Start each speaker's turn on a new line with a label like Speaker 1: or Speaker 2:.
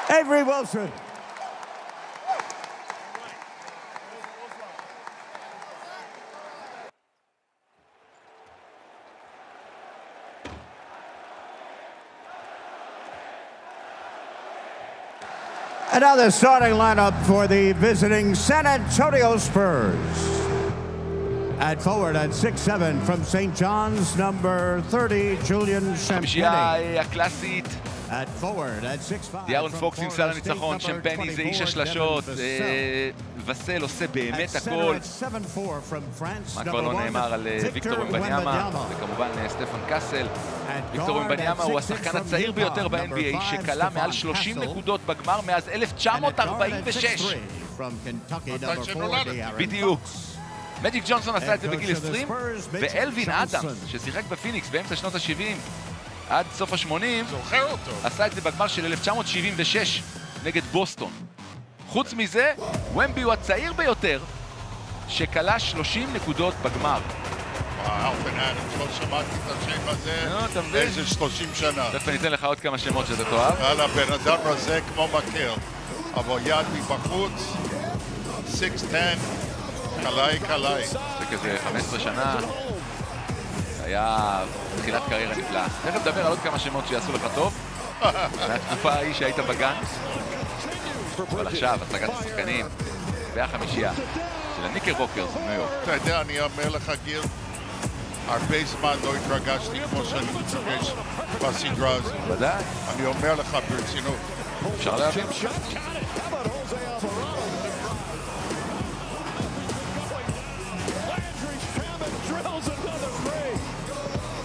Speaker 1: Avery Wilson. And now the starting lineup for the visiting San Antonio Spurs. At forward at 6'7" from St. John's, number 30, Julian Champagny.
Speaker 2: חמישייה הקלאסית.
Speaker 1: At forward at 6'5".
Speaker 2: דיארון פוקס עם סל הניצחון, שמפני זה איש השלשות, וסל עושה באמת הכל. מה כבר לא נאמר על ויקטור ומבניאמה, וכמובן סטפן קאסל. ויקטור ומבניאמה הוא השחקן הצעיר ביותר ב-NBA, שקלה מעל 30 נקודות בגמר מאז 1946. בדיוק. מג'יק ג'ונסון עשה את זה בגיל 20, ואלווין אדמס, ששיחק בפיניקס באמצע שנות ה-70, עד סוף ה-80, עשה את זה בגמר של 1976 נגד בוסטון. חוץ מזה, ומבי הוא הצעיר ביותר שקלה 30 נקודות בגמר.
Speaker 3: אלווין אדמס, לא שמעתי את השם הזה איזה 30 שנה.
Speaker 2: תכף אני אתן לך עוד כמה שמות שאתה תאהב.
Speaker 3: על הבן אדם רזה כמו מקל, אבל יד מבחוץ, 6'10", קלעי.
Speaker 2: זה כזה 15 שנה. היה תחילת קריירה נפלאה. תכף נדבר על עוד כמה שמות שיעשו לך טוב. מהתקופה ההיא שהיית בגן. אבל עכשיו, הצגת השחקנים והחמישייה של הניקר בוקרס בניו יורק.
Speaker 3: אתה יודע, אני אומר לך, גיל, הרבה זמן לא התרגשתי כמו שאני מתרגש בסדרה הזו.
Speaker 2: ודאי.
Speaker 3: אני אומר לך ברצינות.
Speaker 2: אפשר להבין.